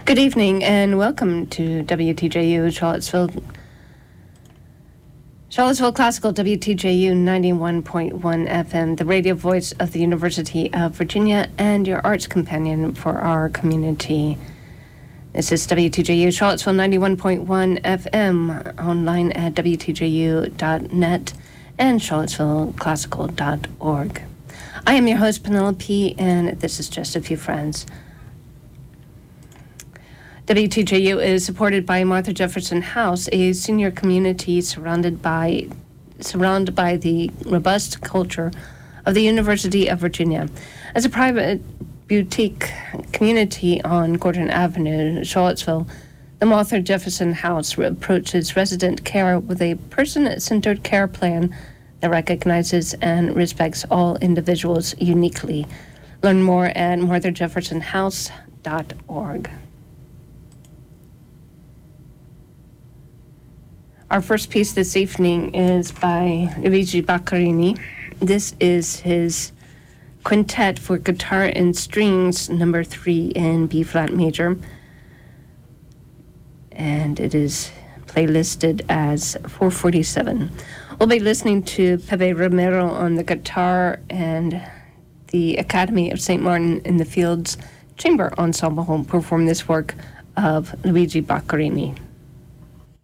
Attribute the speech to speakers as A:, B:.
A: Good evening and welcome to WTJU Charlottesville Classical, WTJU 91.1 FM, the radio voice of the University of Virginia and your arts companion for our community. This is WTJU Charlottesville 91.1 FM, online at WTJU.net and charlottesvilleclassical.org. I am your host, Penelope, and this is Just a Few Friends. WTJU is supported by Martha Jefferson House, a senior community surrounded by the robust culture of the University of Virginia. As a private boutique community on Gordon Avenue, Charlottesville, the Martha Jefferson House approaches resident care with a person-centered care plan that recognizes and respects all individuals uniquely. Learn more at marthajeffersonhouse.org. Our first piece this evening is by Luigi Boccherini. This is his quintet for guitar and strings, number 3 in B-flat major. And it is playlisted as 447. We'll be listening to Pepe Romero on the guitar and the Academy of St. Martin in the Fields Chamber Ensemble will perform this work of Luigi Boccherini.